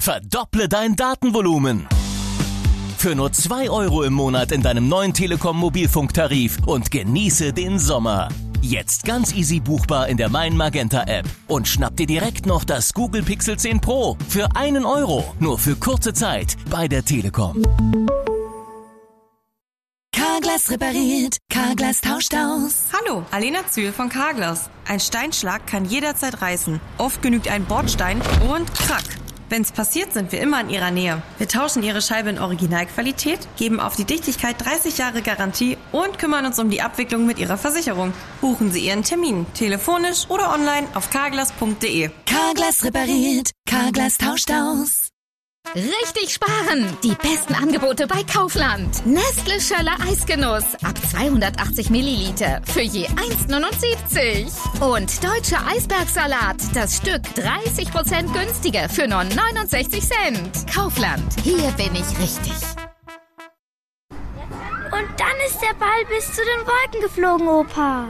Verdopple dein Datenvolumen. Für nur 2 € im Monat in deinem neuen Telekom-Mobilfunktarif und genieße den Sommer. Jetzt ganz easy buchbar in der Mein Magenta App. Und schnapp dir direkt noch das Google Pixel 10 Pro für 1 €. Nur für kurze Zeit bei der Telekom. Carglass repariert, Carglass tauscht aus. Hallo, Alena Zühl von Carglass. Ein Steinschlag kann jederzeit reißen. Oft genügt ein Bordstein und krack. Wenn's passiert, sind wir immer in Ihrer Nähe. Wir tauschen Ihre Scheibe in Originalqualität, geben auf die Dichtigkeit 30 Jahre Garantie und kümmern uns um die Abwicklung mit Ihrer Versicherung. Buchen Sie Ihren Termin, telefonisch oder online auf carglass.de. Carglass repariert, Carglass tauscht aus. Richtig sparen! Die besten Angebote bei Kaufland. Nestle Schöller Eisgenuss ab 280 Milliliter für je 1,79. Und Deutscher Eisbergsalat, das Stück 30% günstiger für nur 69 Cent. Kaufland, hier bin ich richtig. Und dann ist der Ball bis zu den Wolken geflogen, Opa.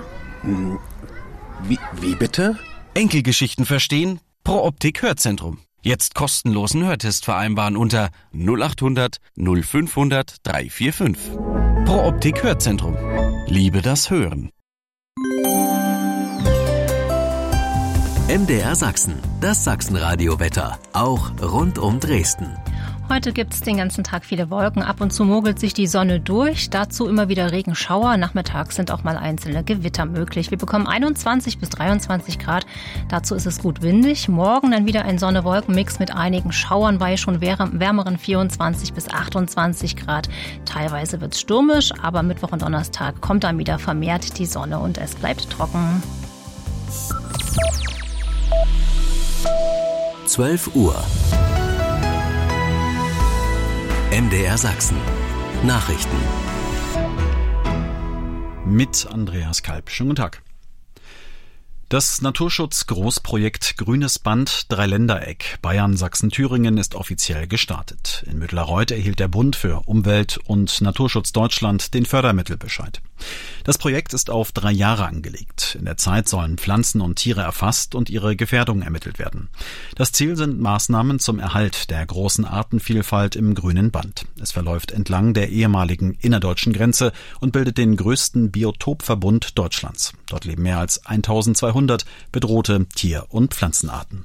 Wie bitte? Enkelgeschichten verstehen? Pro Optik Hörzentrum. Jetzt kostenlosen Hörtest vereinbaren unter 0800 0500 345. Pro Optik Hörzentrum. Liebe das Hören. MDR Sachsen, das Sachsenradio-Wetter. Auch rund um Dresden. Heute gibt es den ganzen Tag viele Wolken. Ab und zu mogelt sich die Sonne durch. Dazu immer wieder Regenschauer. Nachmittags sind auch mal einzelne Gewitter möglich. Wir bekommen 21 bis 23 Grad. Dazu ist es gut windig. Morgen dann wieder ein Sonne-Wolken-Mix mit einigen Schauern bei schon wärmeren 24 bis 28 Grad. Teilweise wird es stürmisch, aber Mittwoch und Donnerstag kommt dann wieder vermehrt die Sonne und es bleibt trocken. 12 Uhr. MDR Sachsen. Nachrichten. Mit Andreas Kalb. Schönen guten Tag. Das Naturschutz-Großprojekt Grünes Band Dreiländereck Bayern, Sachsen, Thüringen ist offiziell gestartet. In Müttlerreuth erhielt der Bund für Umwelt und Naturschutz Deutschland den Fördermittelbescheid. Das Projekt ist auf 3 Jahre angelegt. In der Zeit sollen Pflanzen und Tiere erfasst und ihre Gefährdung ermittelt werden. Das Ziel sind Maßnahmen zum Erhalt der großen Artenvielfalt im Grünen Band. Es verläuft entlang der ehemaligen innerdeutschen Grenze und bildet den größten Biotopverbund Deutschlands. Dort leben mehr als 1200 bedrohte Tier- und Pflanzenarten.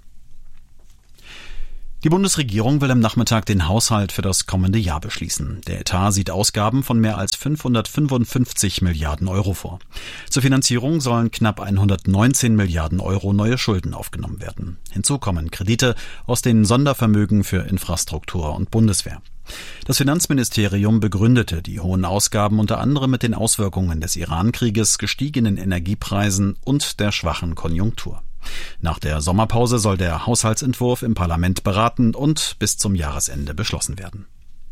Die Bundesregierung will am Nachmittag den Haushalt für das kommende Jahr beschließen. Der Etat sieht Ausgaben von mehr als 555 Milliarden Euro vor. Zur Finanzierung sollen knapp 119 Milliarden Euro neue Schulden aufgenommen werden. Hinzu kommen Kredite aus den Sondervermögen für Infrastruktur und Bundeswehr. Das Finanzministerium begründete die hohen Ausgaben unter anderem mit den Auswirkungen des Iran-Krieges, gestiegenen Energiepreisen und der schwachen Konjunktur. Nach der Sommerpause soll der Haushaltsentwurf im Parlament beraten und bis zum Jahresende beschlossen werden.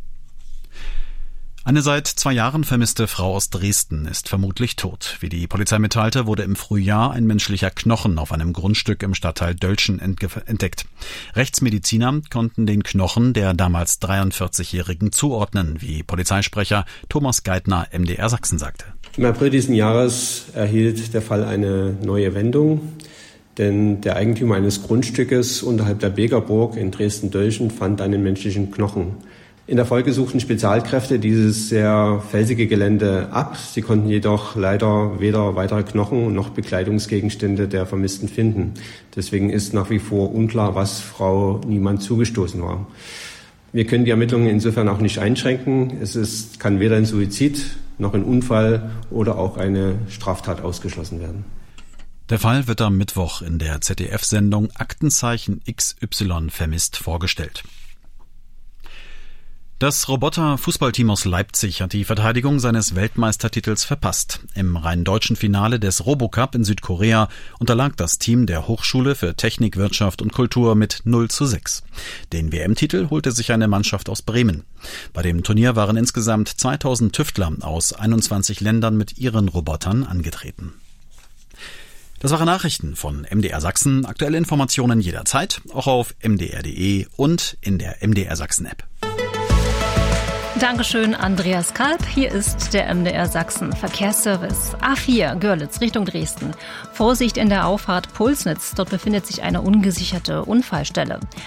Eine seit 2 Jahren vermisste Frau aus Dresden ist vermutlich tot. Wie die Polizei mitteilte, wurde im Frühjahr ein menschlicher Knochen auf einem Grundstück im Stadtteil Dölschen entdeckt. Rechtsmediziner konnten den Knochen der damals 43-Jährigen zuordnen, wie Polizeisprecher Thomas Geithner MDR Sachsen sagte. Im April diesen Jahres erhielt der Fall eine neue Wendung. Denn der Eigentümer eines Grundstückes unterhalb der Begerburg in Dresden-Dölschen fand einen menschlichen Knochen. In der Folge suchten Spezialkräfte dieses sehr felsige Gelände ab. Sie konnten jedoch leider weder weitere Knochen noch Bekleidungsgegenstände der Vermissten finden. Deswegen ist nach wie vor unklar, was Frau Niemann zugestoßen war. Wir können die Ermittlungen insofern auch nicht einschränken. Kann weder ein Suizid noch ein Unfall oder auch eine Straftat ausgeschlossen werden. Der Fall wird am Mittwoch in der ZDF-Sendung Aktenzeichen XY vermisst vorgestellt. Das Roboter-Fußballteam aus Leipzig hat die Verteidigung seines Weltmeistertitels verpasst. Im rein deutschen Finale des Robocup in Südkorea unterlag das Team der Hochschule für Technik, Wirtschaft und Kultur mit 0:6. Den WM-Titel holte sich eine Mannschaft aus Bremen. Bei dem Turnier waren insgesamt 2000 Tüftler aus 21 Ländern mit ihren Robotern angetreten. Das waren Nachrichten von MDR Sachsen. Aktuelle Informationen jederzeit, auch auf mdr.de und in der MDR Sachsen-App. Dankeschön, Andreas Kalb. Hier ist der MDR Sachsen Verkehrsservice. A4 Görlitz Richtung Dresden. Vorsicht in der Auffahrt Pulsnitz. Dort befindet sich eine ungesicherte Unfallstelle.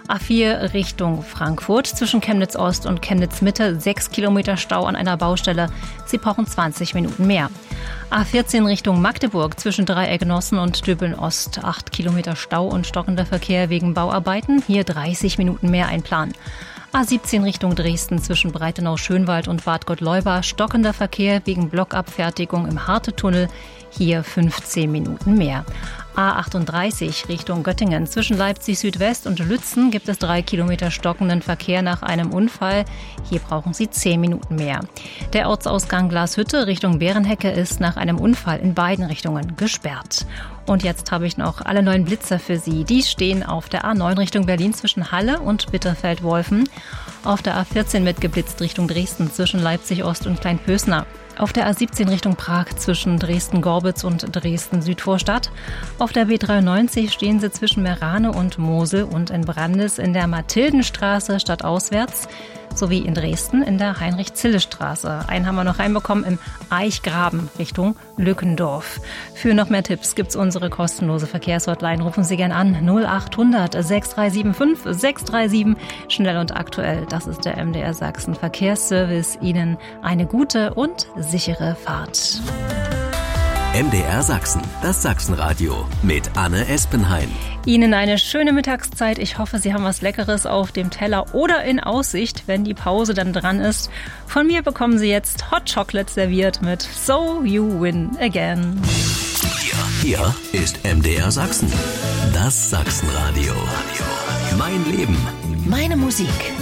A4 Richtung Frankfurt zwischen Chemnitz Ost und Chemnitz Mitte 6 Kilometer Stau an einer Baustelle. Sie brauchen 20 Minuten mehr. A14 Richtung Magdeburg zwischen Dreieck-Nossen und Döbeln Ost 8 Kilometer Stau und stockender Verkehr wegen Bauarbeiten. Hier 30 Minuten mehr einplanen. A17 Richtung Dresden zwischen Breitenau-Schönwald und Bad Gottleuba stockender Verkehr wegen Blockabfertigung im Hartetunnel. Hier 15 Minuten mehr. A38 Richtung Göttingen zwischen Leipzig Südwest und Lützen gibt es 3 Kilometer stockenden Verkehr nach einem Unfall. Hier brauchen Sie 10 Minuten mehr. Der Ortsausgang Glashütte Richtung Bärenhecke ist nach einem Unfall in beiden Richtungen gesperrt. Und jetzt habe ich noch alle 9 Blitzer für Sie. Die stehen auf der A9 Richtung Berlin zwischen Halle und Bitterfeld-Wolfen. Auf der A14 wird geblitzt Richtung Dresden zwischen Leipzig Ost und Kleinpösner. Auf der A17 Richtung Prag zwischen Dresden-Gorbitz und Dresden-Südvorstadt. Auf der B93 stehen sie zwischen Merane und Mosel und in Brandes in der Mathildenstraße stadtauswärts sowie in Dresden in der Heinrich-Zille-Straße. Einen haben wir noch reinbekommen im Eichgraben Richtung Lückendorf. Für noch mehr Tipps gibt's unsere kostenlose Verkehrshotline. Rufen Sie gern an 0800 6375 637. Schnell und aktuell. Das ist der MDR Sachsen Verkehrsservice. Ihnen eine gute und sichere Fahrt. MDR Sachsen, das Sachsenradio mit Anne Espenheim. Ihnen eine schöne Mittagszeit. Ich hoffe, Sie haben was Leckeres auf dem Teller oder in Aussicht, wenn die Pause dann dran ist. Von mir bekommen Sie jetzt Hot Chocolate serviert mit So You Win Again. Hier ist MDR Sachsen, das Sachsenradio. Mein Leben, Meine Musik.